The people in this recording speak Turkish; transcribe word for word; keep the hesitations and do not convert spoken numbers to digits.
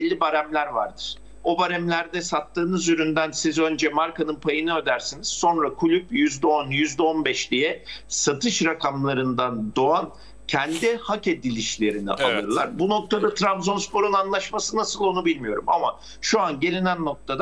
belli baremler vardır. O baremlerde sattığınız üründen siz önce markanın payını ödersiniz. Sonra kulüp yüzde on, yüzde on beş diye satış rakamlarından doğan kendi hak edilişlerini Evet. alırlar. Bu noktada Trabzonspor'un anlaşması nasıl onu bilmiyorum ama şu an gelinen noktada